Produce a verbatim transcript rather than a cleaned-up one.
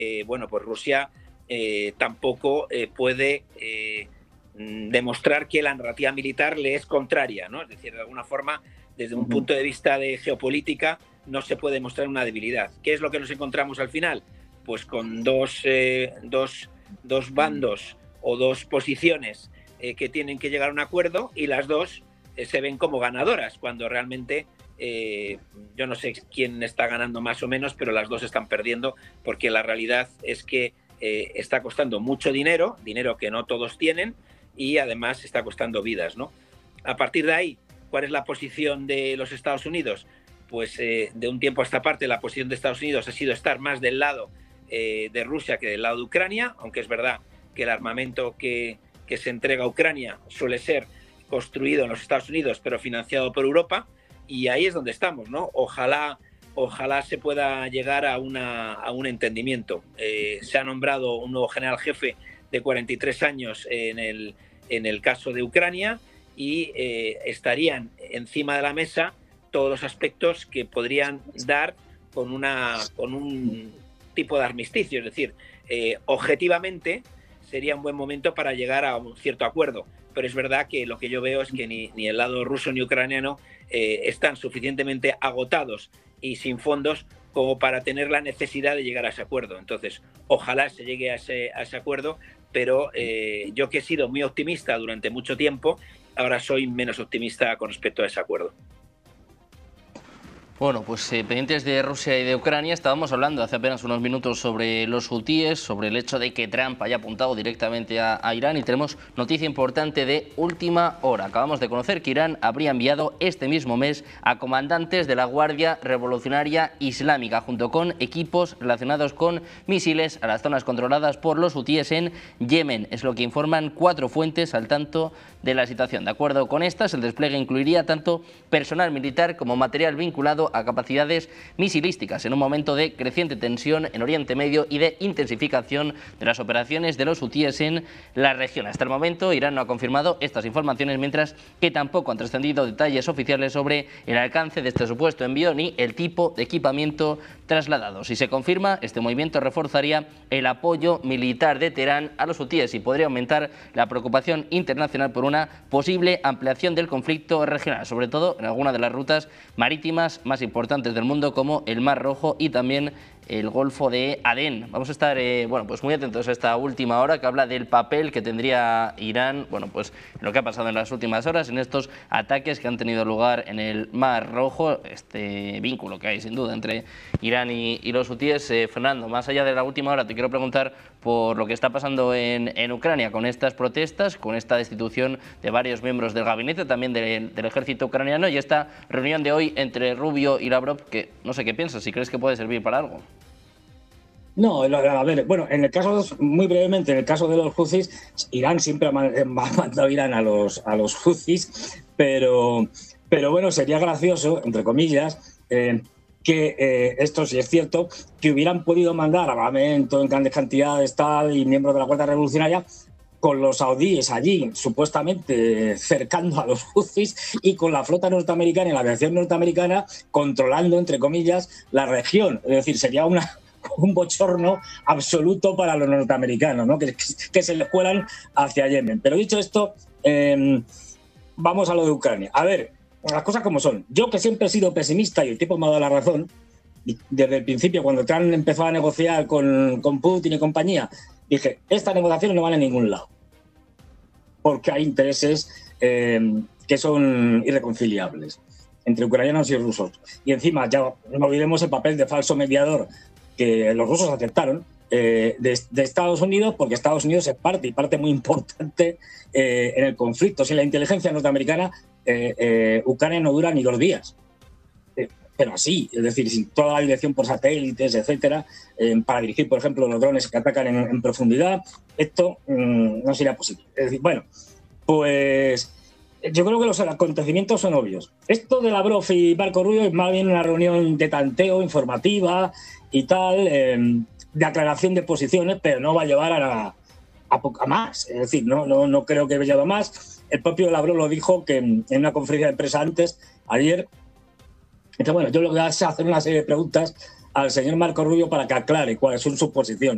eh, bueno, pues Rusia eh, tampoco eh, puede eh, demostrar que la narrativa militar le es contraria, ¿no? Es decir, de alguna forma, desde un uh-huh. punto de vista de geopolítica, no se puede mostrar una debilidad. ¿Qué es lo que nos encontramos al final? Pues con dos, eh, dos, dos bandos o dos posiciones eh, que tienen que llegar a un acuerdo y las dos eh, se ven como ganadoras, cuando realmente eh, yo no sé quién está ganando más o menos, pero las dos están perdiendo, porque la realidad es que eh, está costando mucho dinero, dinero que no todos tienen, y además está costando vidas, ¿no? A partir de ahí, ¿cuál es la posición de los Estados Unidos? Pues eh, de un tiempo a esta parte la posición de Estados Unidos ha sido estar más del lado eh, de Rusia que del lado de Ucrania, aunque es verdad que el armamento que, que se entrega a Ucrania suele ser construido en los Estados Unidos pero financiado por Europa, y ahí es donde estamos, ¿no? Ojalá, ojalá se pueda llegar a, una, a un entendimiento. Eh, se ha nombrado un nuevo general jefe de cuarenta y tres años en el, en el caso de Ucrania y eh, estarían encima de la mesa todos los aspectos que podrían dar con, una, con un tipo de armisticio. Es decir, eh, objetivamente sería un buen momento para llegar a un cierto acuerdo. Pero es verdad que lo que yo veo es que ni, ni el lado ruso ni ucraniano eh, están suficientemente agotados y sin fondos como para tener la necesidad de llegar a ese acuerdo. Entonces, ojalá se llegue a ese, a ese acuerdo, pero eh, yo que he sido muy optimista durante mucho tiempo, ahora soy menos optimista con respecto a ese acuerdo. Bueno, pues eh, pendientes de Rusia y de Ucrania, estábamos hablando hace apenas unos minutos sobre los hutíes, sobre el hecho de que Trump haya apuntado directamente a, a Irán, y tenemos noticia importante de última hora. Acabamos de conocer que Irán habría enviado este mismo mes a comandantes de la Guardia Revolucionaria Islámica, junto con equipos relacionados con misiles, a las zonas controladas por los hutíes en Yemen. Es lo que informan cuatro fuentes al tanto de la situación. De acuerdo con estas, el despliegue incluiría tanto personal militar como material vinculado a capacidades misilísticas en un momento de creciente tensión en Oriente Medio y de intensificación de las operaciones de los hutíes en la región. Hasta el momento, Irán no ha confirmado estas informaciones, mientras que tampoco han trascendido detalles oficiales sobre el alcance de este supuesto envío ni el tipo de equipamiento trasladado. Si se confirma, este movimiento reforzaría el apoyo militar de Teherán a los hutíes y podría aumentar la preocupación internacional por una posible ampliación del conflicto regional, sobre todo en alguna de las rutas marítimas más importantes del mundo, como el Mar Rojo y también el Golfo de Adén. Vamos a estar eh, bueno, pues muy atentos a esta última hora, que habla del papel que tendría Irán, bueno, pues en lo que ha pasado en las últimas horas, en estos ataques que han tenido lugar en el Mar Rojo, este vínculo que hay sin duda entre Irán y, y los hutíes. Eh, Fernando, más allá de la última hora, te quiero preguntar por lo que está pasando en, en Ucrania con estas protestas, con esta destitución de varios miembros del gabinete, también de, del ejército ucraniano, y esta reunión de hoy entre Rubio y Lavrov, que no sé qué piensas, si crees que puede servir para algo. No, a ver, bueno, en el caso, muy brevemente, en el caso de los houthis, Irán siempre ha mandado Irán a los, a los houthis, pero, pero bueno, sería gracioso, entre comillas, eh, que eh, esto sí es cierto, que hubieran podido mandar armamento en grandes cantidades tal y miembros de la Guardia Revolucionaria con los saudíes allí, supuestamente cercando a los houthis, y con la flota norteamericana y la aviación norteamericana controlando, entre comillas, la región. Es decir, sería una... un bochorno absoluto para los norteamericanos, ¿no? que, que se les cuelan hacia Yemen. Pero dicho esto, eh, vamos a lo de Ucrania. A ver, las cosas como son. Yo, que siempre he sido pesimista y el tipo me ha dado la razón, desde el principio, cuando Trump empezó a negociar con, con Putin y compañía, dije, estas negociaciones no van a ningún lado, porque hay intereses eh, que son irreconciliables entre ucranianos y rusos. Y encima, ya no olvidemos el papel de falso mediador que los rusos aceptaron eh, de, de Estados Unidos, porque Estados Unidos es parte y parte muy importante eh, en el conflicto. Sin la inteligencia norteamericana, eh, eh, Ucrania no dura ni dos días. Eh, pero así, es decir, sin toda la dirección por satélites, etcétera, eh, para dirigir, por ejemplo, los drones que atacan en, en profundidad, esto mmm, no sería posible. Es decir, bueno, pues yo creo que los acontecimientos son obvios. Esto de Lavrov y Marco Rubio es más bien una reunión de tanteo, informativa y tal, eh, de aclaración de posiciones, pero no va a llevar a, la, a, a más. Es decir, no, no, no creo que vaya a más. El propio Lavrov lo dijo que en una conferencia de prensa antes, ayer. Entonces, bueno, yo lo que voy a hacer es hacer una serie de preguntas al señor Marco Rubio para que aclare cuáles son sus posiciones.